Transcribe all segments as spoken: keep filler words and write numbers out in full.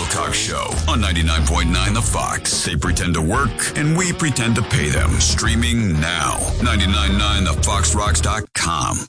Wilcox Show on ninety-nine point nine The Fox. They pretend to work, and we pretend to pay them. Streaming now. ninety-nine point nine the fox rocks dot com.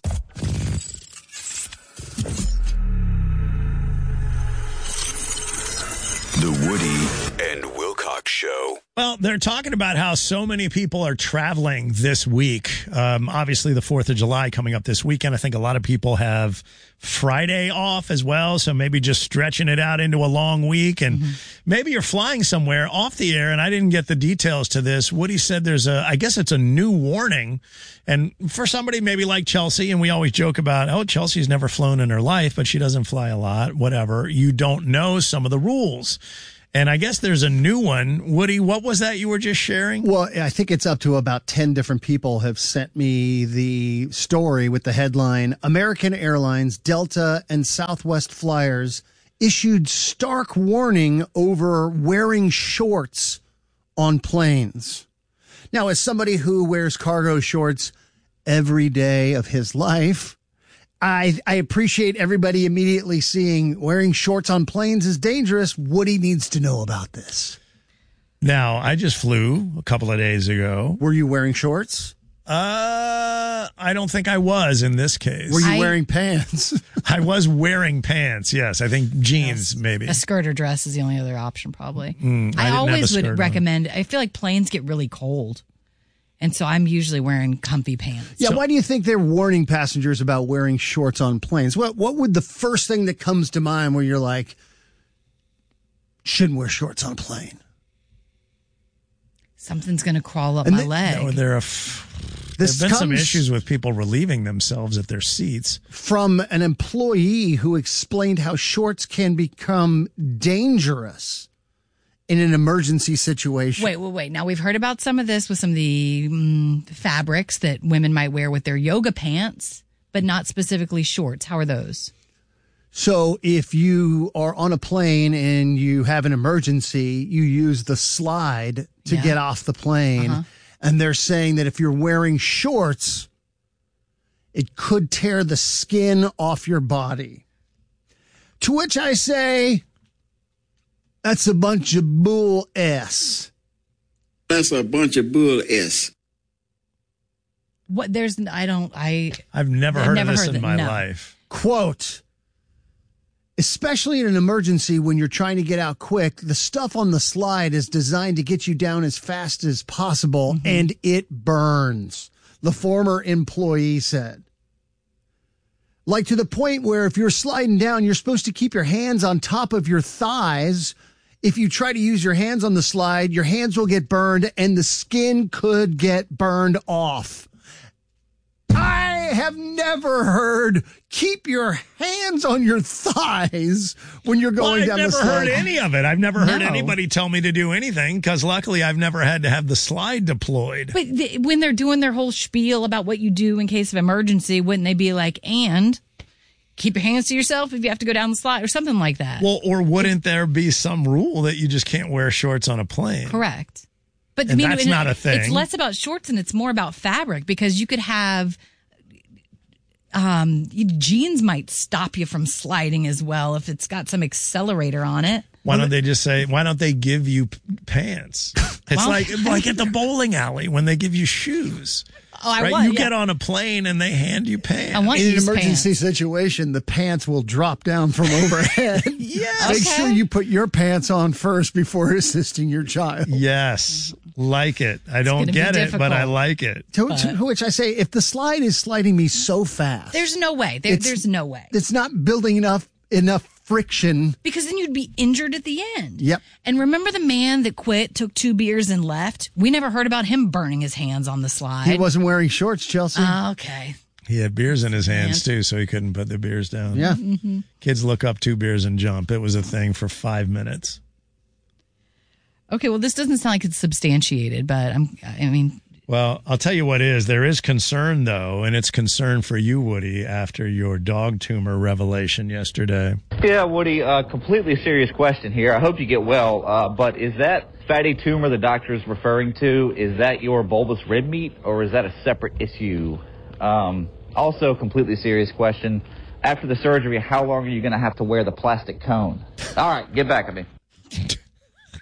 The Woody and Wilcox Show. Well, they're talking about how so many people are traveling this week. Um, obviously, the fourth of July coming up this weekend. I think a lot of people have Friday off as well, so maybe just stretching it out into a long week. And mm-hmm. maybe you're flying somewhere off the air, and I didn't get the details to this. Woody said there's a, I guess it's a new warning. And for somebody maybe like Chelsea, and we always joke about, oh, Chelsea's never flown in her life, but she doesn't fly a lot, whatever. You don't know some of the rules. And I guess there's a new one. Woody, what was that you were just sharing? Well, I think it's up to about ten different people have sent me the story with the headline, American Airlines, Delta, and Southwest Flyers issued stark warning over wearing shorts on planes. Now, as somebody who wears cargo shorts every day of his life, I, I appreciate everybody immediately seeing wearing shorts on planes is dangerous. Woody needs to know about this. Now, I just flew a couple of days ago. Were you wearing shorts? Uh, I don't think I was in this case. Were you I, wearing pants? I was wearing pants, yes. I think jeans, yes. maybe. A skirt or dress is the only other option, probably. Mm, I, I always would on. recommend, I feel like planes get really cold. And so I'm usually wearing comfy pants. Yeah, so, why do you think they're warning passengers about wearing shorts on planes? What what would the first thing that comes to mind where you're like, shouldn't wear shorts on a plane? Something's going to crawl up and my the, leg. No, there are f- this there have been some comes issues with people relieving themselves at their seats. From an employee who explained how shorts can become dangerous in an emergency situation. Wait, wait, wait. Now, we've heard about some of this with some of the mm, fabrics that women might wear with their yoga pants, but not specifically shorts. How are those? So if you are on a plane and you have an emergency, you use the slide to Yeah. get off the plane. Uh-huh. And they're saying that if you're wearing shorts, it could tear the skin off your body. To which I say, that's a bunch of bull S. That's a bunch of bull S. What? There's, I don't, I. I've never I've heard never of this heard in that, my no. life. Quote, especially in an emergency when you're trying to get out quick, the stuff on the slide is designed to get you down as fast as possible, mm-hmm. and it burns, the former employee said. Like to the point where if you're sliding down, you're supposed to keep your hands on top of your thighs. If you try to use your hands on the slide, your hands will get burned and the skin could get burned off. I have never heard keep your hands on your thighs when you're going well, down the slide. I've never heard any of it. I've never heard No. anybody tell me to do anything because luckily I've never had to have the slide deployed. But th- when they're doing their whole spiel about what you do in case of emergency, wouldn't they be like, and keep your hands to yourself if you have to go down the slide or something like that? Well, or wouldn't there be some rule that you just can't wear shorts on a plane? Correct. But And I mean, that's and not a thing. It's less about shorts and it's more about fabric because you could have um, jeans might stop you from sliding as well if it's got some accelerator on it. Why don't they just say, why don't they give you p- pants? It's Well, like like at the bowling alley when they give you shoes. Oh, I right? want You yeah. get on a plane and they hand you pants. I want In an used emergency pants. situation, the pants will drop down from overhead. Yes. Make Okay. sure you put your pants on first before assisting your child. Yes. Like it. I don't gonna be get it, but I difficult. like it. To, to which I say, if the slide is sliding me so fast, There's no way. There, It's- there's no way. it's not building enough enough friction. Because then you'd be injured at the end. Yep. And remember the man that quit, took two beers, and left? We never heard about him burning his hands on the slide. He wasn't wearing shorts, Chelsea. Oh, okay. He had beers in his hands too, so he couldn't put the beers down. yeah. Mm-hmm. Kids look up two beers and jump. It was a thing for five minutes. Okay, well, this doesn't sound like it's substantiated, but I'm, I mean, Well, I'll tell you what is. There is concern, though, and it's concern for you, Woody, after your dog tumor revelation yesterday. Yeah, Woody, uh, completely serious question here. I hope you get well, uh, but is that fatty tumor the doctor is referring to, is that your bulbous rib meat, or is that a separate issue? Um, also, completely serious question. After the surgery, how long are you going to have to wear the plastic cone? All right, get back at me.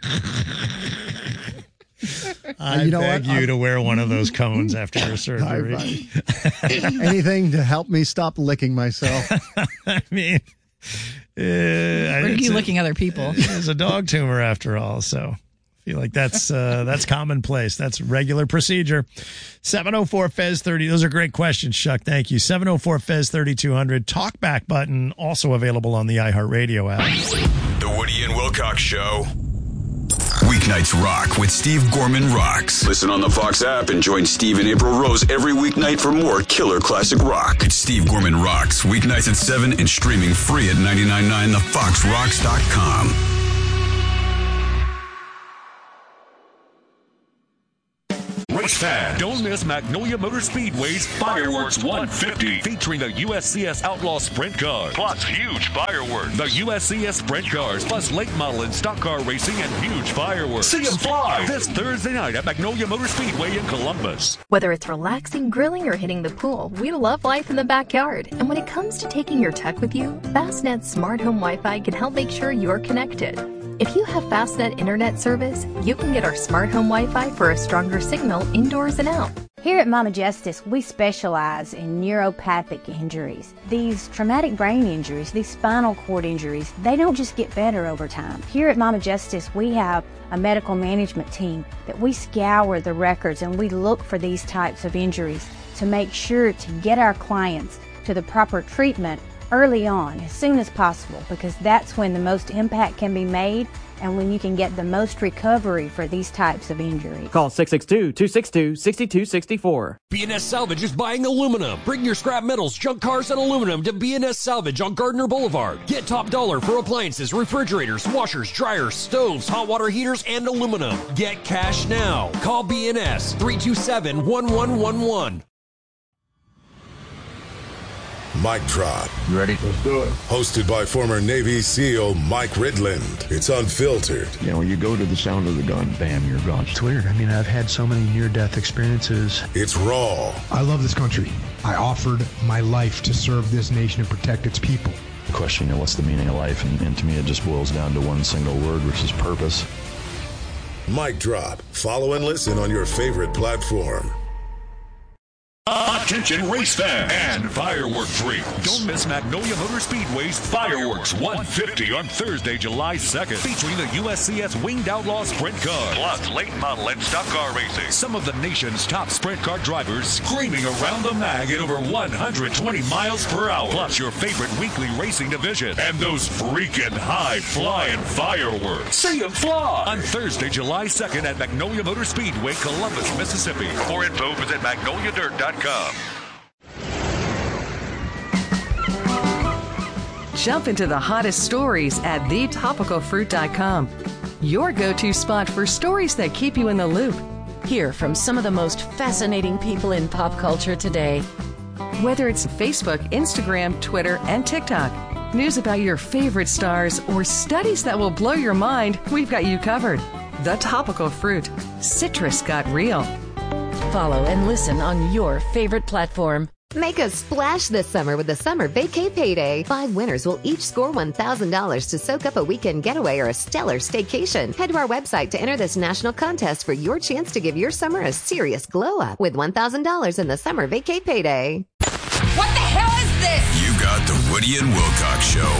I you know beg what? you I'm- to wear one of those cones after your surgery. Anything to help me stop licking myself. I mean, uh, Or are you licking other people? It's a dog tumor after all, so I feel like that's uh, that's commonplace. That's regular procedure. seven oh four F E Z thirty. Those are great questions, Chuck. Thank you. seven oh four F E Z thirty-two hundred. Talkback button also available on the iHeartRadio app. The Woody and Wilcox Show. Weeknights rock with Steve Gorman Rocks. Listen on the Fox app and join Steve and April Rose every weeknight for more killer classic rock. It's Steve Gorman Rocks, weeknights at seven and streaming free at nine nine nine the fox rocks dot com. Race fan, don't miss Magnolia Motor Speedway's Fireworks one fifty, featuring the U S C S Outlaw Sprint Cars, plus huge fireworks. The U S C S Sprint Cars, plus late model and stock car racing and huge fireworks. See them fly this Thursday night at Magnolia Motor Speedway in Columbus. Whether it's relaxing, grilling, or hitting the pool, we love life in the backyard. And when it comes to taking your tech with you, Fastnet's Smart Home Wi-Fi can help make sure you're connected. If you have Fastnet internet service, you can get our smart home Wi-Fi for a stronger signal indoors and out. Here at Mama Justice, we specialize in neuropathic injuries. These traumatic brain injuries, these spinal cord injuries, they don't just get better over time. Here at Mama Justice, we have a medical management team that we scour the records and we look for these types of injuries to make sure to get our clients to the proper treatment early on, as soon as possible, because that's when the most impact can be made and when you can get the most recovery for these types of injuries. Call six six two, two six two, six two six four. B and S Salvage is buying aluminum. Bring your scrap metals, junk cars, and aluminum to B and S Salvage on Gardner Boulevard. Get top dollar for appliances, refrigerators, washers, dryers, stoves, hot water heaters, and aluminum. Get cash now. Call B and S three two seven, one one one one. Mic Drop. You ready? Let's do it. Hosted by former Navy SEAL Mike Ridland. It's unfiltered. You know, when you go to the sound of the gun, bam, you're gone. It's weird. I mean, I've had so many near-death experiences. It's raw. I love this country. I offered my life to serve this nation and protect its people. The question, you know, what's the meaning of life? And, and to me, it just boils down to one single word, which is purpose. Mic Drop. Follow and listen on your favorite platform. Attention race fan and firework freaks. Don't miss Magnolia Motor Speedway's Fireworks one fifty on Thursday, July second, featuring the U S C S Winged Outlaw Sprint Car, plus late model and stock car racing. Some of the nation's top sprint car drivers screaming around the mag at over one hundred twenty miles per hour, plus your favorite weekly racing division, and those freaking high-flying fireworks. See them fly on Thursday, July second at Magnolia Motor Speedway, Columbus, Mississippi. For info, visit magnolia dirt dot com. Jump into the hottest stories at the topical fruit dot com. Your go-to spot for stories that keep you in the loop. Hear from some of the most fascinating people in pop culture today. Whether it's Facebook, Instagram, Twitter, and TikTok, news about your favorite stars, or studies that will blow your mind, we've got you covered. The Topical Fruit. Citrus got real. Follow and listen on your favorite platform. Make a splash this summer with the Summer Vacay Payday. Five winners will each score one thousand dollars to soak up a weekend getaway or a stellar staycation. Head to our website to enter this national contest for your chance to give your summer a serious glow up with one thousand dollars in the Summer Vacay Payday. What the hell is this? You got the Woody and Wilcox Show.